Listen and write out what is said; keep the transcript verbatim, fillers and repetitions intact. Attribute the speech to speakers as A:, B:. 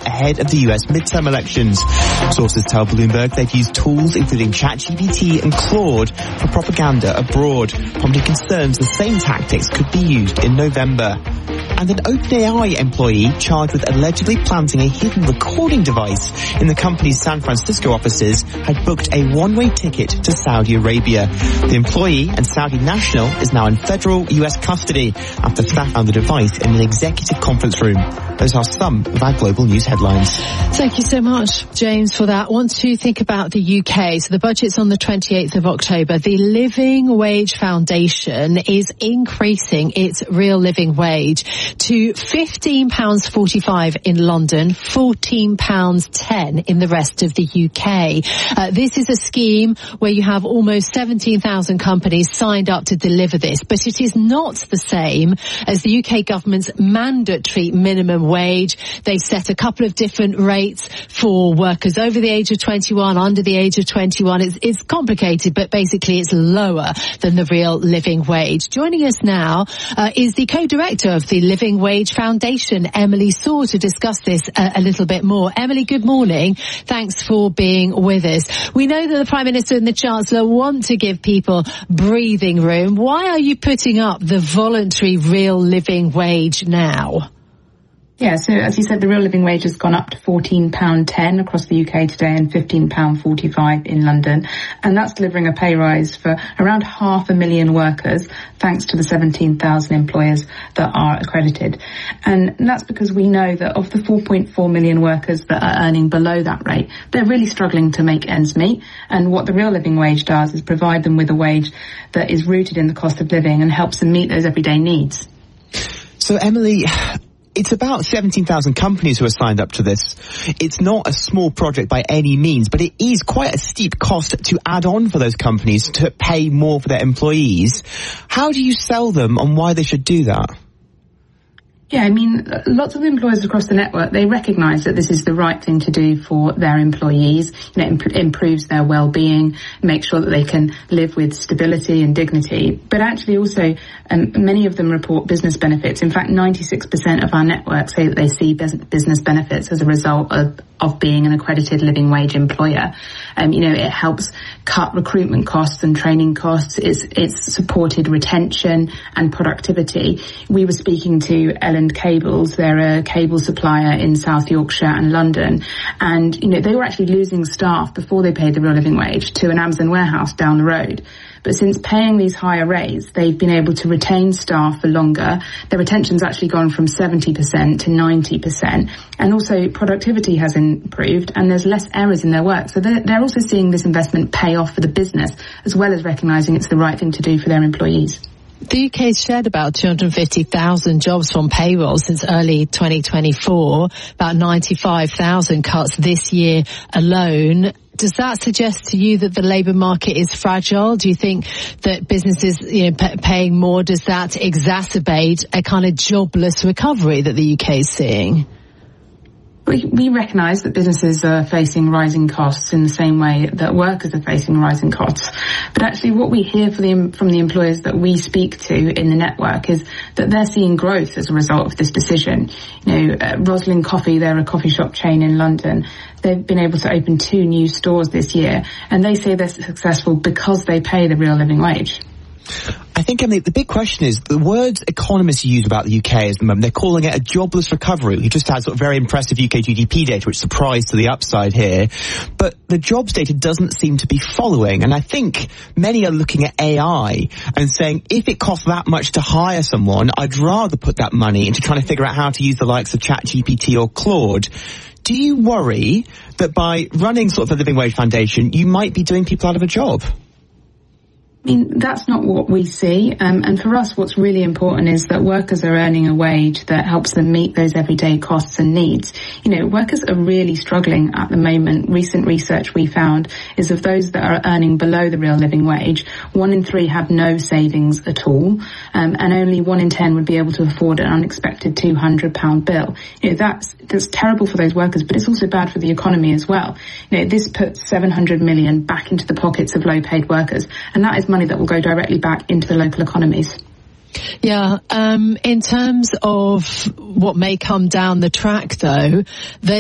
A: ahead of the U S midterm elections. Sources tell Bloomberg they've used tools including ChatGPT and Claude for propaganda abroad, prompting concerns the same tactics could be used in November. And an OpenAI employee charged with allegedly planting a hidden recording device in the company's San Francisco offices had booked a one-way ticket to Saudi Arabia. The employee and Saudi national is now in federal U S custody after staff found the device in an executive conference room. Those are some of our global news headlines.
B: Thank you so much, James, for that. I want to think about the U K. So the budget's on the twenty-eighth of October. The Living Wage Foundation is increasing its real living wage to fifteen pounds forty-five in London, fourteen pounds ten in the rest of the U K. Uh, this is a scheme where you have almost seventeen thousand companies signed up to deliver this, but it is not the same as the U K government's mandatory minimum wage. They set a couple of different rates for workers over the age of twenty-one, under the age of twenty-one. It's, it's complicated, but basically it's lower than the real living wage. Joining us now uh, is the co-director of the Living Wage Foundation, Emily Saw, to discuss this a, a little bit more. Emily, good morning. Thanks for being with us. We know that the Prime Minister and the Chancellor want to give people breathing room. Why are you putting up the voluntary real living wage now?
C: Yeah, so as you said, the real living wage has gone up to fourteen pounds ten across the U K today and fifteen pounds forty-five in London. And that's delivering a pay rise for around half a million workers, thanks to the seventeen thousand employers that are accredited. And that's because we know that of the four point four million workers that are earning below that rate, they're really struggling to make ends meet. And what the real living wage does is provide them with a wage that is rooted in the cost of living and helps them meet those everyday needs.
A: So, Emily, it's about seventeen thousand companies who are signed up to this. It's not a small project by any means, but it is quite a steep cost to add on for those companies to pay more for their employees. How do you sell them on why they should do that?
C: Yeah, I mean, lots of employers across the network, they recognise that this is the right thing to do for their employees. You know, it imp- improves their well-being, makes sure that they can live with stability and dignity. But actually also, um, many of them report business benefits. In fact, ninety-six percent of our network say that they see business benefits as a result of, of being an accredited living wage employer. Um, you know, it helps cut recruitment costs and training costs. It's, it's supported retention and productivity. We were speaking to Ellen Cables, they're a cable supplier in South Yorkshire and London, and you know they were actually losing staff before they paid the real living wage to an Amazon warehouse down the road. But since paying these higher rates, they've been able to retain staff for longer. Their retention's actually gone from seventy percent to ninety percent. And also productivity has improved and there's less errors in their work. So they're, they're also seeing this investment pay off for the business, as well as recognising it's the right thing to do for their employees.
B: The U K's shed about two hundred fifty thousand jobs from payroll since early twenty twenty-four, about ninety-five thousand cuts this year alone. Does that suggest to you that the labour market is fragile? Do you think that businesses, you know, p- paying more, does that exacerbate a kind of jobless recovery that the U K is seeing?
C: We, we recognise that businesses are facing rising costs in the same way that workers are facing rising costs. But actually what we hear from the, from the employers that we speak to in the network is that they're seeing growth as a result of this decision. You know, uh, Roslyn Coffee, they're a coffee shop chain in London. They've been able to open two new stores this year, and they say they're successful because they pay the real living wage.
A: I think, Emily, the big question is the words economists use about the U K at the moment. They're calling it a jobless recovery. We just had sort of very impressive U K G D P data, which surprised to the upside here. But the jobs data doesn't seem to be following. And I think many are looking at A I and saying, if it costs that much to hire someone, I'd rather put that money into trying to figure out how to use the likes of ChatGPT or Claude. Do you worry that by running sort of the Living Wage Foundation, you might be doing people out of a job?
C: I mean, that's not what we see. Um, and for us, what's really important is that workers are earning a wage that helps them meet those everyday costs and needs. You know, workers are really struggling at the moment. Recent research we found is of those that are earning below the real living wage, one in three have no savings at all. Um, and only one in ten would be able to afford an unexpected two hundred pounds bill. You know, that's, that's terrible for those workers, but it's also bad for the economy as well. You know, this puts seven hundred million back into the pockets of low paid workers. And that is money that will go directly back into the local economies.
B: Yeah, um, in terms of what may come down the track, though, there's